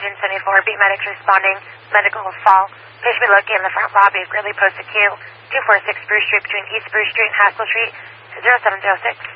June 74, beat medics responding, medical fall. Patient be located in the front lobby of Gridley Post Acute, 246 Spruce Street between East Spruce Street and Haskell Street, 0706.